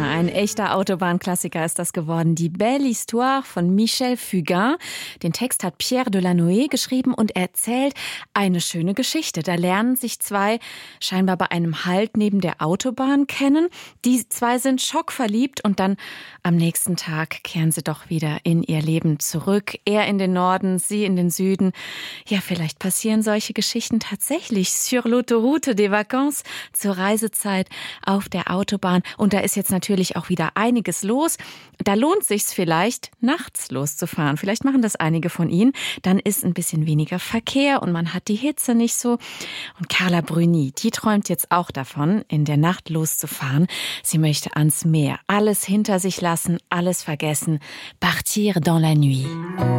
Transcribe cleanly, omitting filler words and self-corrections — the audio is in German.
Ein echter Autobahnklassiker ist das geworden. Die Belle Histoire von Michel Fugain. Den Text hat Pierre Delanoë geschrieben und erzählt eine schöne Geschichte. Da lernen sich zwei scheinbar bei einem Halt neben der Autobahn kennen. Die zwei sind schockverliebt und dann am nächsten Tag kehren sie doch wieder in ihr Leben zurück. Er in den Norden, sie in den Süden. Ja, vielleicht passieren solche Geschichten tatsächlich sur l'autoroute des vacances, zur Reisezeit auf der Autobahn. Und da ist jetzt natürlich auch wieder einiges los. Da lohnt sich's vielleicht, nachts loszufahren. Vielleicht machen das einige von Ihnen. Dann ist ein bisschen weniger Verkehr und man hat die Hitze nicht so. Und Carla Bruni, die träumt jetzt auch davon, in der Nacht loszufahren. Sie möchte ans Meer, alles hinter sich lassen, alles vergessen. Partir dans la nuit.